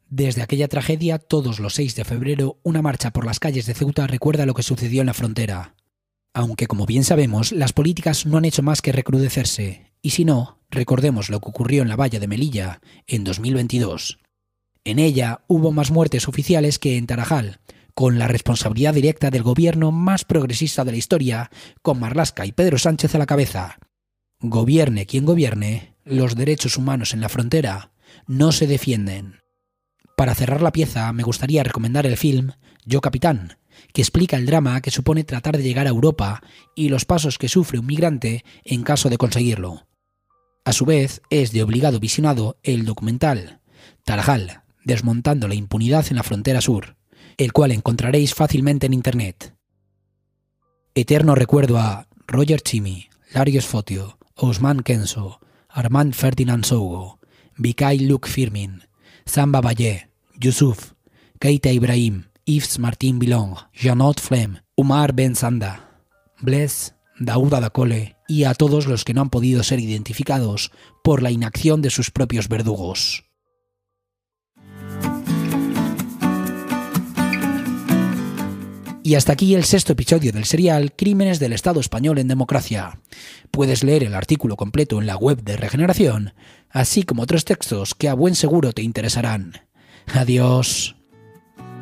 Desde aquella tragedia, todos los 6 de febrero, una marcha por las calles de Ceuta recuerda lo que sucedió en la frontera. Aunque, como bien sabemos, las políticas no han hecho más que recrudecerse, y si no, recordemos lo que ocurrió en la valla de Melilla en 2022. En ella hubo más muertes oficiales que en Tarajal, con la responsabilidad directa del gobierno más progresista de la historia, con Marlaska y Pedro Sánchez a la cabeza. Gobierne quien gobierne, los derechos humanos en la frontera no se defienden. Para cerrar la pieza, me gustaría recomendar el film Yo Capitán, que explica el drama que supone tratar de llegar a Europa y los pasos que sufre un migrante en caso de conseguirlo. A su vez, es de obligado visionado el documental Tarajal, desmontando la impunidad en la frontera sur, el cual encontraréis fácilmente en internet. Eterno recuerdo a Roger Chimi, Larios Fotio, Ousmane Kenzo, Armand Ferdinand Sougo, Bikay Luke Firmin, Samba Vallé, Yusuf, Keita Ibrahim, Yves Martin Bilong, Janot Flem, Umar Ben Sanda, Bless, Daouda Dacole y a todos los que no han podido ser identificados por la inacción de sus propios verdugos. Y hasta aquí el 6º episodio del serial Crímenes del Estado Español en Democracia. Puedes leer el artículo completo en la web de Regeneración, así como otros textos que a buen seguro te interesarán. Adiós.